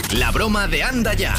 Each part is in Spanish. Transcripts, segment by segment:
La broma de Anda Ya.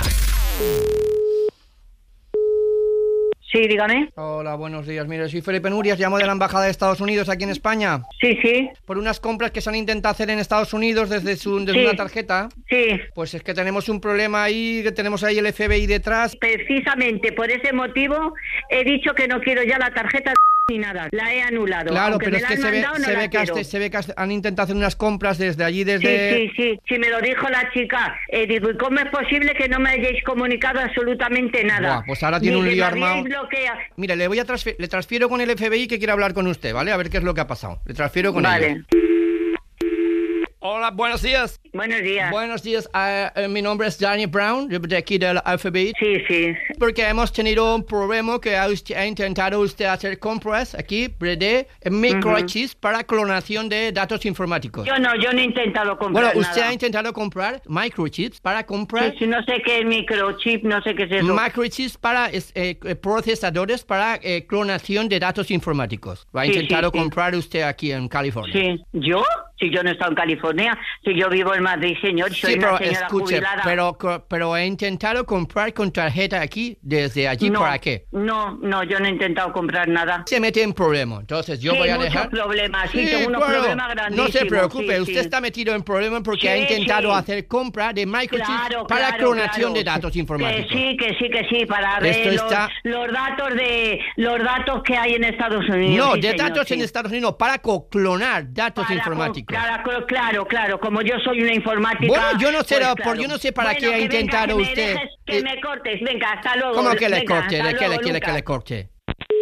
Sí, dígame. Hola, buenos días. Mire, soy Felipe Nurias, llamo de la Embajada de Estados Unidos aquí en España. Sí, sí. Por unas compras que se han intentado hacer en Estados Unidos desde Sí. una tarjeta. Sí. Pues es que tenemos un problema ahí, que tenemos ahí el FBI detrás. Precisamente por ese motivo he dicho que no quiero ya la tarjeta ni nada. La he anulado. Claro, Aunque pero me es la que han mandado, no la quiero. se ve que han intentado hacer unas compras desde allí, desde... Sí, me lo dijo la chica. Digo, ¿y cómo es posible que no me hayáis comunicado absolutamente nada? Buah, pues ahora tiene Ni un que lío me armado. habíais bloqueado. Mire, le transfiero con el FBI que quiere hablar con usted, ¿vale? A ver qué es lo que ha pasado. Le transfiero con Vale. ellos. Hola, buenos días. Buenos días. Buenos días, mi nombre es Danny Brown, de aquí del FBI. Sí. Porque hemos tenido un problema que ha intentado usted hacer compras aquí de microchips para clonación de datos informáticos. Yo no he intentado comprar Bueno, usted nada. ha intentado comprar microchips para comprar... Sí, no sé qué es microchip, no sé qué es eso. Microchips para procesadores para clonación de datos informáticos. Lo ha Sí, intentado sí. comprar usted aquí en California. Sí, ¿yo? Si yo no he estado en California, si yo vivo en Madrid, señor, soy Sí, pero una señora escuche, jubilada. pero he intentado comprar con tarjeta aquí, desde allí, No, ¿para qué? No, yo no he intentado comprar nada. Se mete en problema, entonces yo Sí, voy a muchos dejar... problemas, sí, tengo unos claro. problemas grandísimos. No se preocupe, sí, usted sí. está metido en problemas porque ha Sí, intentado sí. hacer compra de microchips Claro, para clonación claro. de datos informáticos. Que sí, para ver Esto está- los datos que hay en Estados Unidos. No, sí, de señor, datos sí. en Estados Unidos, para clonar datos Para informáticos. Claro, como yo soy una informática... Bueno, yo no sé, pues, yo no sé para Bueno, qué ha que venga, intentado que me usted... dejes, que me cortes, venga, hasta luego. ¿Cómo que le venga, corte? hasta ¿De qué le luego, quiere que Lucas. le corte?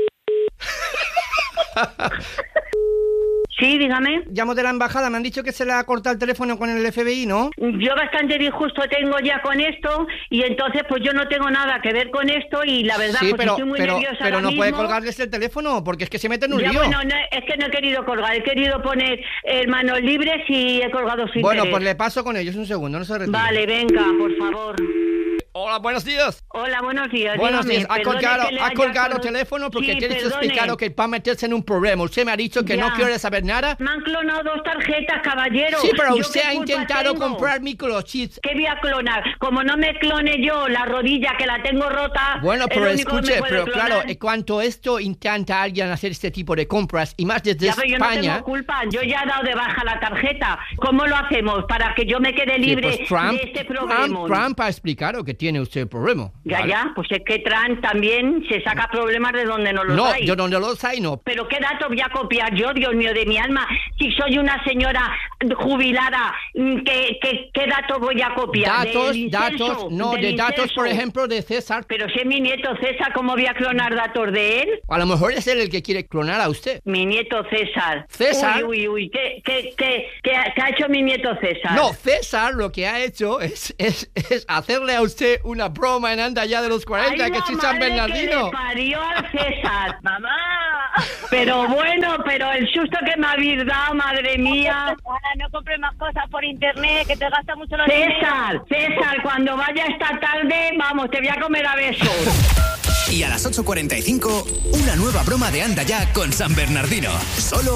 Sí, dígame. Llamo de la embajada, me han dicho que se le ha cortado el teléfono con el FBI, ¿no? Yo bastante disgusto tengo ya con esto y entonces pues yo no tengo nada que ver con esto y la verdad Sí, pues estoy muy nerviosa pero ahora no puede mismo. colgarles el teléfono porque es que se mete en un Ya, lío. bueno, es que no he querido colgar, he querido poner manos libres y he colgado sin Bueno, querer. pues le paso con ellos un segundo, no se retire. Vale, venga, por favor. Hola, buenos días. Hola, buenos días. Buenos dígame, días. Ha perdone colgado, que le ha haya colgado colo- teléfono porque Sí, tienes perdone. explicado que va a meterse en un problema. Usted me ha dicho que no Ya. quiere saber nada. Me han clonado 2 tarjetas, caballero. Sí, pero ¿Yo usted qué ha culpa intentado tengo? comprar microchips. ¿Qué voy a clonar? Como no me clone yo la rodilla que la tengo rota... Bueno, es pero lo único que me escuche, puede pero clonar. claro, en cuanto esto intenta alguien hacer este tipo de compras, y más desde Ya, pero yo no España... tengo culpa, yo ya he dado de baja la tarjeta. ¿Cómo lo hacemos para que yo me quede Sí, libre pues Trump, de este problema? Trump ha explicado que tiene usted el problema. ¿vale? Ya, pues es que Trump también se saca problemas de donde no los No, hay. yo donde los hay no. Pero ¿qué datos voy a copiar yo, Dios mío, de mi alma? Si soy una señora jubilada, ¿qué datos voy a copiar? Datos, ¿Del datos, incenso? no, ¿Del de datos, incenso? por ejemplo, de César. Pero si es mi nieto César, ¿cómo voy a clonar datos de él? A lo mejor es él el que quiere clonar a usted. Mi nieto César. César. Uy, ¿qué ha hecho mi nieto César? No, César lo que ha hecho es hacerle a usted una broma en Anda Ya de los 40, Ay, que la soy San madre Bernardino. que le parió al César. ¡Mamá! Pero bueno, pero el susto que me habéis dado, madre mía. Ahora no compres más cosas por internet, que te gasta mucho los dinero. César, cuando vaya esta tarde, vamos, te voy a comer a besos. Y a las 8:45, una nueva broma de Anda Ya con San Bernardino. Solo